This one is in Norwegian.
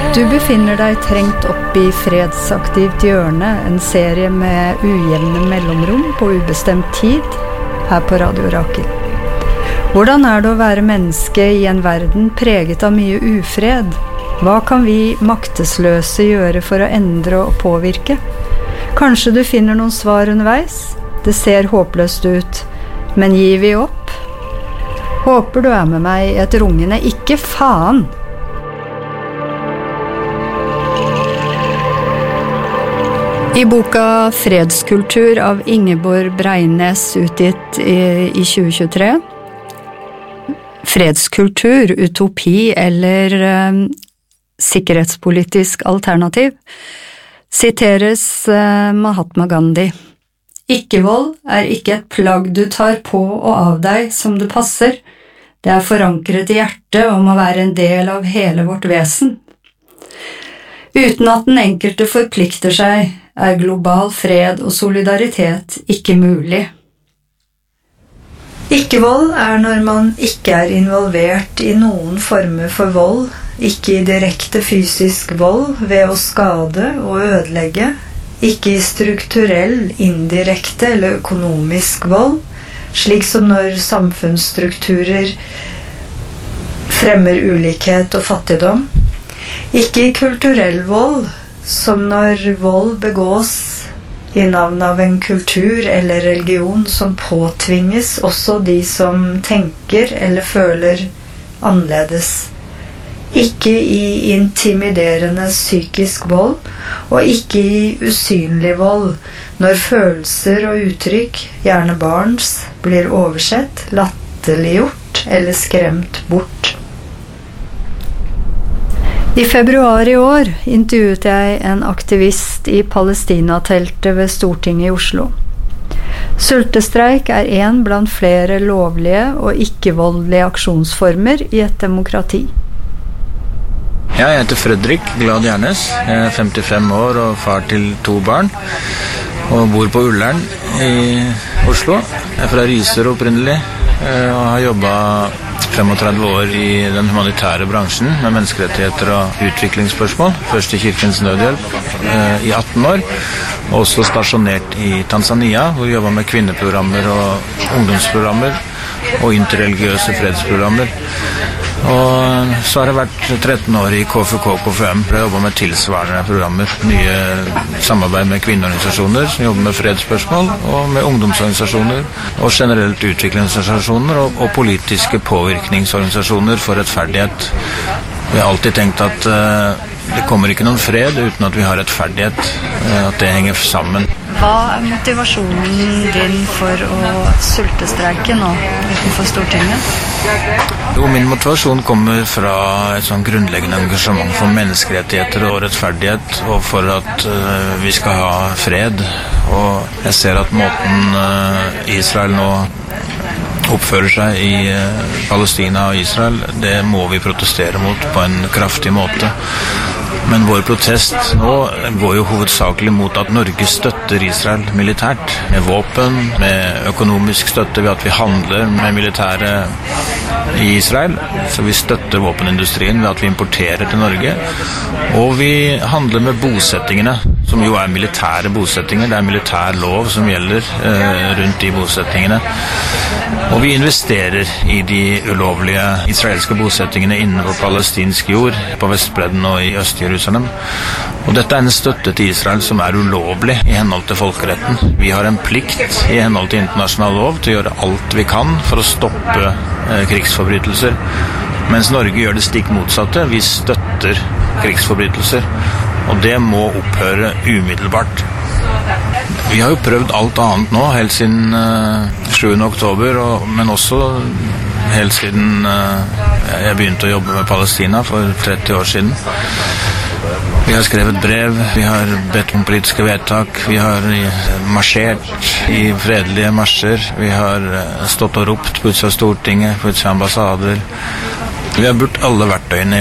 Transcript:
Du befinner deg trengt opp i fredsaktivt hjørne, en serie med ujevne mellomrom på ubestemt tid, her på Radio Rakel. Hvordan det å være menneske i en verden preget av mye ufred? Hva kan vi maktesløse gjøre for å endre og påvirke? Kanskje du finner noen svar underveis? Det ser håpløst ut, men gir vi opp? Håper du med meg i et rungende ikke faen! I boka Fredskultur av Ingeborg Breines utgitt i 2023, Fredskultur, utopi eller sikkerhetspolitisk alternativ, siteres Mahatma Gandhi. Ikke-vold ikke et plagg du tar på og av deg som det passer. Det forankret i hjertet om å være en del av hele vårt vesen. Uten at den enkelte forplikter seg, global fred og solidaritet ikke mulig. Ikke-vold når man ikke involvert i noen former for vold, ikke i direkte fysisk vold ved å skade og ødelegge, ikke i strukturell, indirekte eller økonomisk vold, slik som når samfunnsstrukturer fremmer ulikhet og fattigdom, ikke i kulturell vold, som når vold begås i navn av en kultur eller religion som påtvinges også de som tenker eller føler annerledes. Ikke i intimiderende psykisk vold, og ikke i usynlig vold, når følelser og uttrykk, gjerne barns, blir oversett, latterliggjort eller skremt bort. I februar i år intervjuet jeg en aktivist i Palestina-teltet ved Stortinget i Oslo. Sultestreik en blant flere lovlige og ikke-voldelige aksjonsformer i et demokrati. Jeg heter Fredrik Glad Gjernes, jeg 55 år og far til 2 barn, og bor på Ullern i Oslo. Jeg fra Risør opprinnelig, og har jobbet 35 år i den humanitære bransjen med menneskerettigheter og utviklingsspørsmål, først i Kirkens Nødhjelp i 18 år, og også stasjonert i Tanzania, hvor vi jobbet med kvinneprogrammer og ungdomsprogrammer og interreligiøse fredsprogrammer. Og så har det vært 13 år i KFUK-KFUM, hvor jeg jobbet med tilsvarende programmer, mye samarbeid med kvinneorganisasjoner som jobber med fredsspørsmål, og med ungdomsorganisasjoner, og generelt utviklingsorganisasjoner, og politiske påvirkningsorganisasjoner for rettferdighet. Vi har alltid tenkt at det kommer ikke noen fred uten at vi har rettferdighet, at det henger sammen. Hva motivasjonen din for å sultestreike nå utenfor Stortinget? Jo, min motivasjon kommer fra et sånn grunnleggende engasjement for menneskerettigheter og rettferdighet, og for at vi skal ha fred. Og jeg ser at måten Israel nå oppfører seg i Palestina og Israel, det må vi protestere mot på en kraftig måte. Men vår protest nå går jo hovedsakelig mot at Norge støtter Israel militært, med våpen, med økonomisk støtte ved at vi handler med militære i Israel, så vi støtter våpenindustrien ved at vi importerer til Norge, og vi handler med bosettingene, som jo militære bosettinger. Det militær lov som gjelder rundt de bosettingene. Og vi investerer i de ulovlige israelske bosettingene inne på palestinsk jord, på Vestbredden og i Øst-Jerusalem. Og dette en støtte til Israel som ulovlig i henhold til folkeretten. Vi har en plikt i henhold til internasjonal lov til å gjøre alt vi kan for å stoppe krigsforbrytelser. Mens Norge gjør det stikk motsatte. Vi støtter krigsforbrytelser. Og det må opphøre umiddelbart. Vi har jo prøvd alt annet nå, helt siden 7. oktober, men også helt siden jeg begynte å jobbe med Palestina for 30 år siden. Vi har skrevet brev, vi har bedt om politiske vedtak, vi har marsjert i fredelige marsjer, vi har stått og ropt på utsida av Stortinget, på utsida av ambassader. Vi har brukt alle verktøyene